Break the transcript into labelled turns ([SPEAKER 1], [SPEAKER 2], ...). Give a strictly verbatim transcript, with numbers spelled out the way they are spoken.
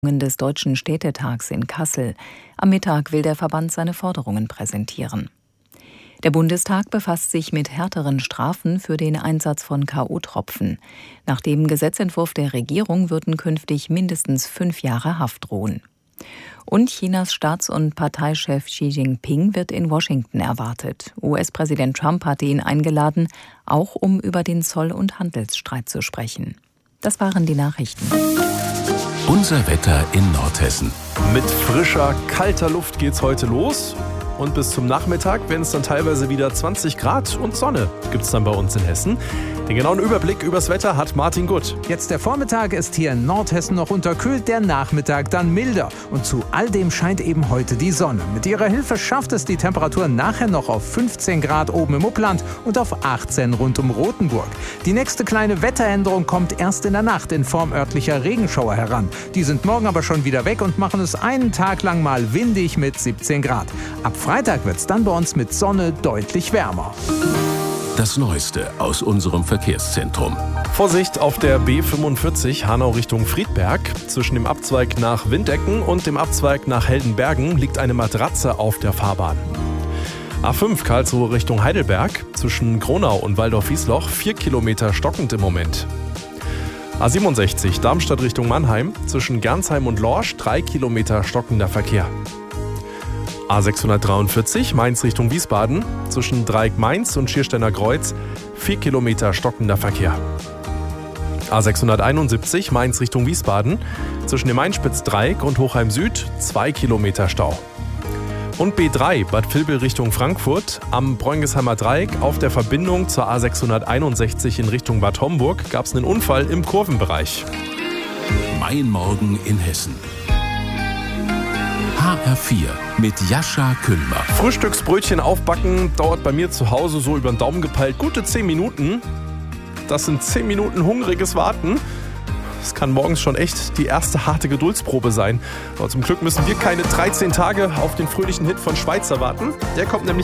[SPEAKER 1] des Deutschen Städtetags in Kassel. Am Mittag will der Verband seine Forderungen präsentieren. Der Bundestag befasst sich mit härteren Strafen für den Einsatz von K O-Tropfen. Nach dem Gesetzentwurf der Regierung würden künftig mindestens fünf Jahre Haft drohen. Und Chinas Staats- und Parteichef Xi Jinping wird in Washington erwartet. U S-Präsident Trump hatte ihn eingeladen, auch um über den Zoll- und Handelsstreit zu sprechen. Das waren die Nachrichten.
[SPEAKER 2] Unser Wetter in Nordhessen.
[SPEAKER 3] Mit frischer, kalter Luft geht's heute los. Und bis zum Nachmittag werden es dann teilweise wieder zwanzig Grad und Sonne gibt es dann bei uns in Hessen. Den genauen Überblick übers Wetter hat Martin Gutt.
[SPEAKER 4] Jetzt der Vormittag ist hier in Nordhessen noch unterkühlt, der Nachmittag dann milder. Und zu all dem scheint eben heute die Sonne. Mit ihrer Hilfe schafft es die Temperatur nachher noch auf fünfzehn Grad oben im Upland und auf achtzehn rund um Rothenburg. Die nächste kleine Wetteränderung kommt erst in der Nacht in Form örtlicher Regenschauer heran. Die sind morgen aber schon wieder weg und machen es einen Tag lang mal windig mit siebzehn Grad. Ab Freitag wird es dann bei uns mit Sonne deutlich wärmer.
[SPEAKER 2] Das Neueste aus unserem Verkehrszentrum.
[SPEAKER 3] Vorsicht auf der B fünfundvierzig Hanau Richtung Friedberg. Zwischen dem Abzweig nach Windecken und dem Abzweig nach Heldenbergen liegt eine Matratze auf der Fahrbahn. A fünf Karlsruhe Richtung Heidelberg. Zwischen Gronau und Waldorf-Wiesloch vier Kilometer stockend im Moment. A siebenundsechzig Darmstadt Richtung Mannheim. Zwischen Gernsheim und Lorsch drei Kilometer stockender Verkehr. A sechshundertdreiundvierzig Mainz Richtung Wiesbaden. Zwischen Dreieck-Mainz und Schiersteiner Kreuz vier Kilometer stockender Verkehr. A sechshunderteinundsiebzig Mainz Richtung Wiesbaden. Zwischen dem Einspitz-Dreieck und Hochheim Süd zwei Kilometer Stau. Und B drei Bad Vilbel Richtung Frankfurt. Am Bräungesheimer Dreieck auf der Verbindung zur A sechshunderteinundsechzig in Richtung Bad Homburg gab es einen Unfall im Kurvenbereich.
[SPEAKER 2] Mein Morgen in Hessen. H R vier mit Jascha Küllmer.
[SPEAKER 3] Frühstücksbrötchen aufbacken dauert bei mir zu Hause so über den Daumen gepeilt gute zehn Minuten. Das sind zehn Minuten hungriges Warten. Das kann morgens schon echt die erste harte Geduldsprobe sein. Aber zum Glück müssen wir keine dreizehn Tage auf den fröhlichen Hit von Schweizer warten. Der kommt nämlich